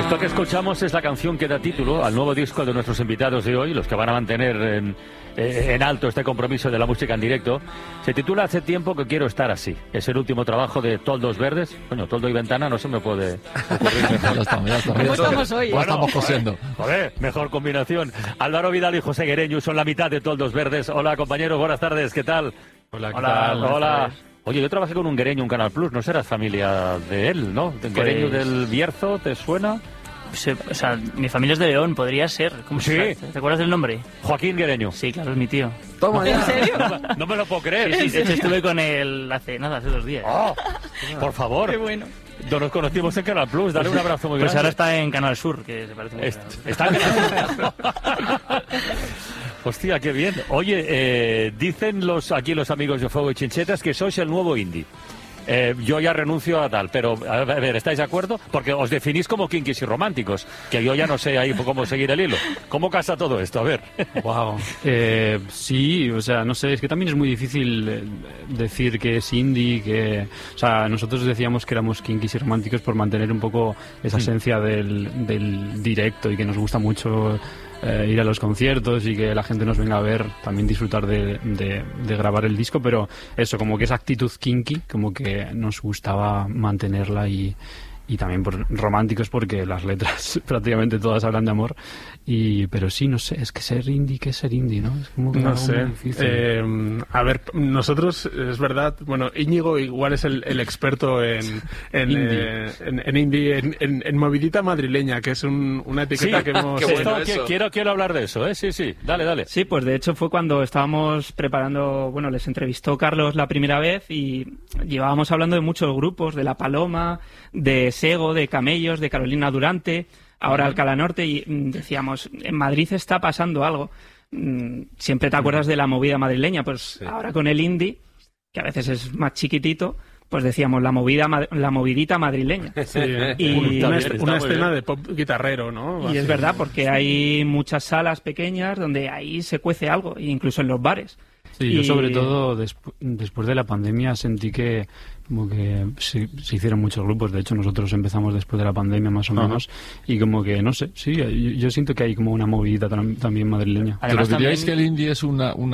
Esto que escuchamos es la canción que da título al nuevo disco de nuestros invitados de hoy, los que van a mantener en alto este compromiso de la música en directo. Se titula Hace tiempo que quiero estar así. Es el último trabajo de Toldos Verdes. Coño, Toldo y Ventana no se me puede ocurrir mejor. Ya estamos. ¿Cómo estamos hoy? Ya estamos cosiendo. Joder, mejor combinación. Álvaro Vidal y José Guereño son la mitad de Toldos Verdes. Hola, compañeros, buenas tardes, ¿qué tal? Hola, ¿qué tal? Hola. Oye, yo trabajé con un guereño en Canal Plus, no serás familia de él, ¿no? Guereño del Bierzo, ¿te suena? O sea, mi familia es de León, podría ser. ¿Cómo Sí. ¿Te acuerdas del nombre? Joaquín Guereño. Sí, claro, es mi tío. Toma ya. ¿En serio? No me lo puedo creer. Sí, de hecho estuve con él hace 2 días. Oh, por favor. Qué bueno. Nos conocimos en Canal Plus, dale un abrazo muy Pues grande. ahora está en Canal Sur, que se parece mucho. Está en Canal Sur. Hostia, qué bien. Oye, dicen aquí los amigos de Fuego y Chinchetas que sois el nuevo indie. Yo ya renuncio a tal, pero a ver, ¿estáis de acuerdo? Porque os definís como kinkies y románticos, que yo ya no sé ahí cómo seguir el hilo. ¿Cómo casa todo esto? A ver. Wow. Sí, o sea, no sé, es que también es muy difícil decir que es indie, o sea, nosotros decíamos que éramos kinkies y románticos por mantener un poco esa esencia del directo y que nos gusta mucho ir a los conciertos y que la gente nos venga a ver, también disfrutar de grabar el disco, pero eso, como que esa actitud kinky, como que nos gustaba mantenerla y también por románticos porque las letras prácticamente todas hablan de amor, pero sí, no sé, es que ser indie, ¿qué es ser indie, no? Es como No algo sé. muy difícil. A ver, nosotros, es verdad, bueno, Íñigo igual es el experto en indie, en movidita madrileña, que es una etiqueta que hemos... Qué bueno Esto, eso. quiero hablar de eso, ¿eh? Sí, dale. Sí, pues de hecho fue cuando estábamos preparando, bueno, les entrevistó Carlos la primera vez y llevábamos hablando de muchos grupos, de La Paloma, de Sego, de Camellos, de Carolina Durante, ahora Alcalá Norte, y decíamos, en Madrid está pasando algo. Siempre te acuerdas de la movida madrileña, pues ahora con el indie, que a veces es más chiquitito, pues decíamos la movidita madrileña. Sí, Y una muy escena bien. de pop guitarrero, ¿no? Y es Así. verdad, porque hay muchas salas pequeñas donde ahí se cuece algo, incluso en los bares. Sí, yo sobre todo después de la pandemia sentí que como que se hicieron muchos grupos. De hecho, nosotros empezamos después de la pandemia más o menos, y como que, no sé, sí, yo siento que hay como una movidita también madrileña. ¿Pero Además, diríais también- que el indie es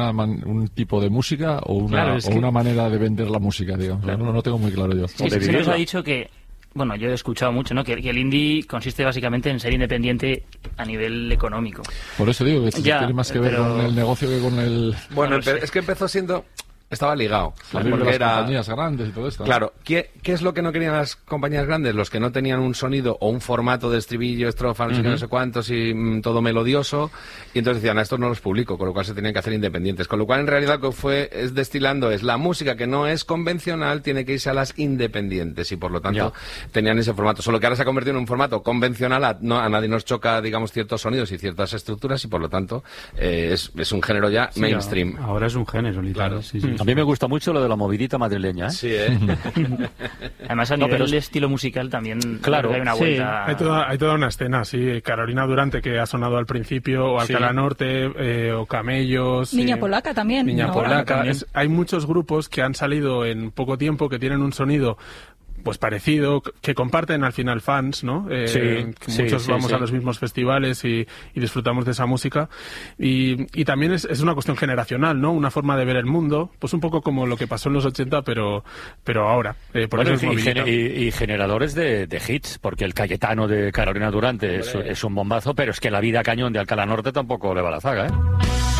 un tipo de música o Claro, es que- una manera de vender la música, digamos? No tengo muy claro yo. Sí, se nos ha dicho que, bueno, yo he escuchado mucho, ¿no? Que el indie consiste básicamente en ser independiente a nivel económico. Por eso digo que Ya, tiene más que ver pero- con el negocio que con el... Bueno, No lo sé. es que empezó siendo... Estaba ligado. La vida de Porque las era... compañías grandes y todo esto. Claro, ¿qué es lo que no querían las compañías grandes? Los que no tenían un sonido o un formato de estribillo, estrofa, no sé qué, no sé cuántos y todo melodioso. Y entonces decían, estos no los publico, con lo cual se tenían que hacer independientes. Con lo cual, en realidad, lo que es destilando es la música que no es convencional, tiene que irse a las independientes. Y por lo tanto, tenían ese formato. Solo que ahora se ha convertido en un formato convencional, a nadie nos choca, digamos, ciertos sonidos y ciertas estructuras. Y por lo tanto, es un género ya Sí, mainstream. Ahora es un género, literal. Claro. Sí, sí. A mí me gusta mucho lo de la movidita madrileña, ¿eh? Sí, ¿eh? Además, a No, nivel pero- de estilo musical también Claro. creo que hay una Sí. vuelta... Hay toda una escena, sí. Carolina Durante, que ha sonado al principio, o Sí. Alcalá Norte, o Camellos. Niña Polaca también. Niña ahora. Polaca. también. Hay muchos grupos que han salido en poco tiempo, que tienen un sonido pues parecido, que comparten al final fans, ¿no? Que muchos vamos a los mismos festivales y disfrutamos de esa música. Y también es una cuestión generacional, ¿no? Una forma de ver el mundo, pues un poco como lo que pasó en los 80, pero ahora. Por Bueno, eso es movidita. y generadores de hits, porque el Cayetano de Carolina Durante es un bombazo, pero es que la vida cañón de Alcalá Norte tampoco le va a la zaga, ¿eh?